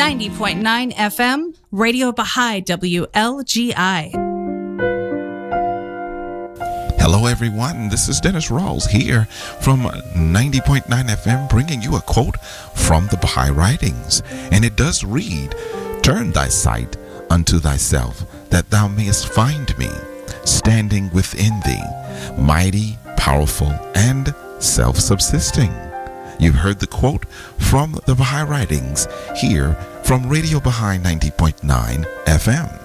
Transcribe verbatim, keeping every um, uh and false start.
ninety point nine F M, Radio Baha'i W L G I. Hello everyone, this is Dennis Rawls here from ninety point nine F M bringing you a quote from the Baha'i Writings. And it does read, "Turn thy sight unto thyself, that thou mayest find me, standing within thee, mighty, powerful, and self-subsisting." You've heard the quote from the Baha'i Writings here from Radio Baha'i ninety point nine F M.